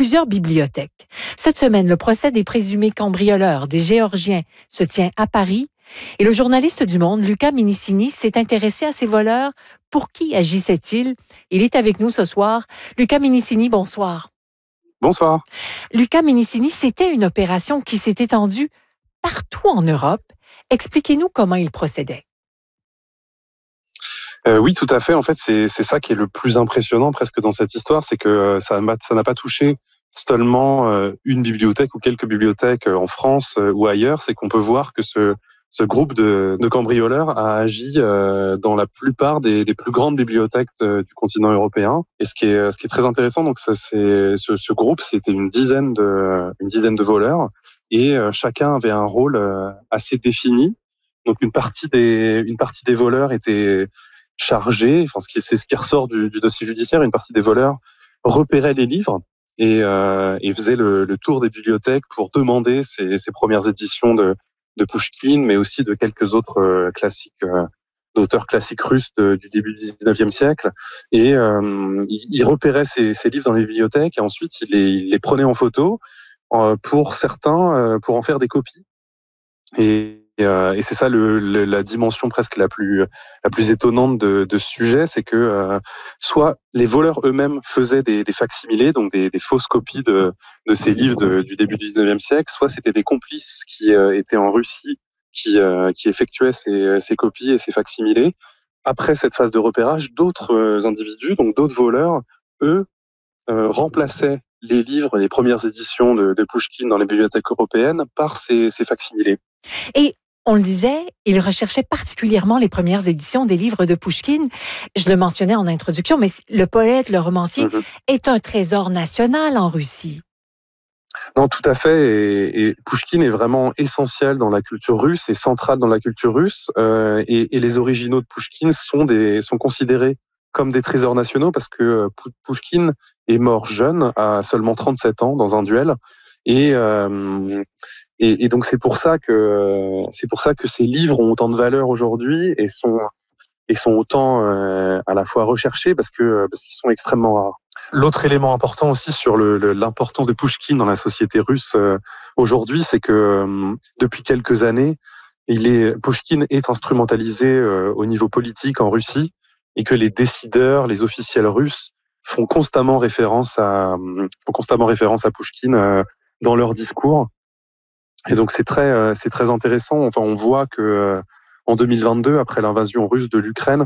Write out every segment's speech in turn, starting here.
plusieurs bibliothèques. Cette semaine, le procès des présumés cambrioleurs des Géorgiens se tient à Paris et le journaliste du Monde, Luca Minicini, s'est intéressé à ces voleurs. Pour qui agissaient-ils? Il est avec nous ce soir. Luca Minicini, bonsoir. Bonsoir. Luca Minicini, c'était une opération qui s'est étendue partout en Europe. Expliquez-nous comment il procédait. Oui, tout à fait. En fait, c'est ça qui est le plus impressionnant presque dans cette histoire, c'est que ça n'a pas touché seulement une bibliothèque ou quelques bibliothèques en France ou ailleurs. C'est qu'on peut voir que ce groupe de cambrioleurs a agi dans la plupart des plus grandes bibliothèques du continent européen. Et ce qui est très intéressant, donc ça, c'est ce groupe, c'était une dizaine de voleurs, et chacun avait un rôle assez défini. Donc une partie des voleurs était chargés, enfin c'est ce qui ressort du dossier judiciaire, une partie des voleurs repéraient les livres et faisaient le tour des bibliothèques pour demander ces premières éditions de Pouchkine, mais aussi de quelques autres classiques, d'auteurs classiques russes du début du 19e siècle. Et ils repéraient ces livres dans les bibliothèques, et ensuite ils les prenaient en photo pour certains, pour en faire des copies. Et c'est ça la dimension presque la plus étonnante de ce sujet, c'est que soit les voleurs eux-mêmes faisaient des facsimilés, donc des fausses copies de ces livres du début du 19e siècle, soit c'était des complices qui étaient en Russie qui effectuaient ces copies et ces facsimilés. Après cette phase de repérage, d'autres individus, donc d'autres voleurs, eux, remplaçaient les livres, les premières éditions de Pouchkine dans les bibliothèques européennes par ces facsimilés. Et on le disait, il recherchait particulièrement les premières éditions des livres de Pouchkine. Je le mentionnais en introduction, mais le poète, le romancier, est un trésor national en Russie. Non, tout à fait. Et Pouchkine est vraiment essentiel dans la culture russe et central dans la culture russe. Et les originaux de Pouchkine sont considérés comme des trésors nationaux parce que Pouchkine est mort jeune, à seulement 37 ans, dans un duel. Et donc c'est pour ça que ces livres ont autant de valeur aujourd'hui et sont autant à la fois recherchés parce qu'ils sont extrêmement rares. L'autre élément important aussi sur l'importance de Pouchkine dans la société russe aujourd'hui, c'est que depuis quelques années, Pouchkine est instrumentalisé au niveau politique en Russie, et que les décideurs, les officiels russes font constamment référence à Pouchkine dans leurs discours. Et donc c'est très intéressant. Enfin, on voit que en 2022, après l'invasion russe de l'Ukraine,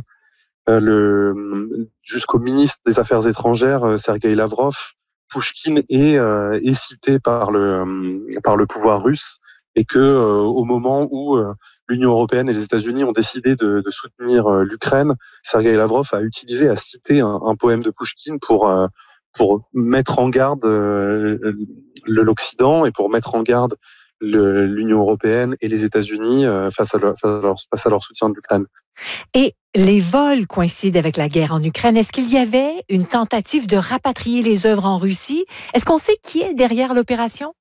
jusqu'au ministre des Affaires étrangères, Sergueï Lavrov, Pouchkine est cité par le pouvoir russe, et que au moment où l'Union européenne et les États-Unis ont décidé de soutenir l'Ukraine, Sergueï Lavrov a cité un poème de Pouchkine pour mettre en garde l'Occident et pour mettre en garde l'Union européenne et les États-Unis face à leur soutien de l'Ukraine. Et les vols coïncident avec la guerre en Ukraine. Est-ce qu'il y avait une tentative de rapatrier les œuvres en Russie? Est-ce qu'on sait qui est derrière l'opération?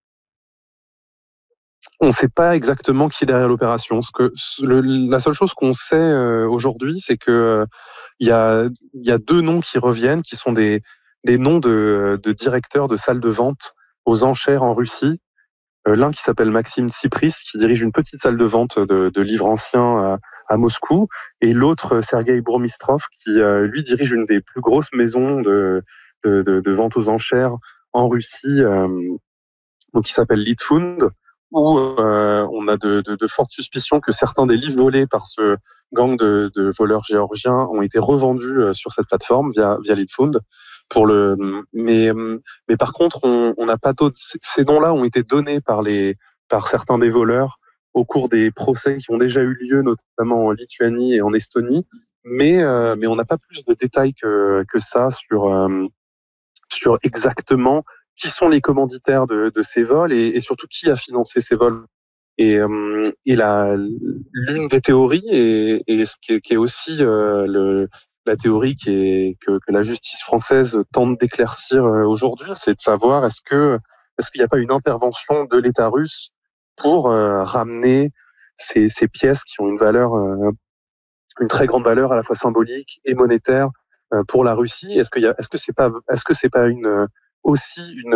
On ne sait pas exactement qui est derrière l'opération. La seule chose qu'on sait aujourd'hui, c'est que il y a deux noms qui reviennent, qui sont des noms de directeurs de salles de vente aux enchères en Russie. L'un qui s'appelle Maxime Tsipris, qui dirige une petite salle de vente de livres anciens à Moscou, et l'autre, Sergueï Burmistrov, qui lui dirige une des plus grosses maisons de vente aux enchères en Russie, donc qui s'appelle Litfund, où on a de fortes suspicions que certains des livres volés par ce gang de voleurs géorgiens ont été revendus sur cette plateforme via Litfund. Mais par contre, on n'a pas d'autres. Ces noms-là ont été donnés par certains des voleurs au cours des procès qui ont déjà eu lieu, notamment en Lituanie et en Estonie. Mais on n'a pas plus de détails que ça sur exactement qui sont les commanditaires de ces vols, et surtout qui a financé ces vols. Et l'une des théories, et ce qui est aussi la théorie que la justice française tente d'éclaircir aujourd'hui, c'est de savoir est-ce qu'il n'y a pas une intervention de l'État russe pour ramener ces pièces qui ont une très grande valeur à la fois symbolique et monétaire pour la Russie. Est-ce que c'est pas aussi une